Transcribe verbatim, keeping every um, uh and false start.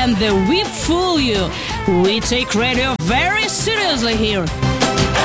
and the We Fool You. We take radio very seriously here.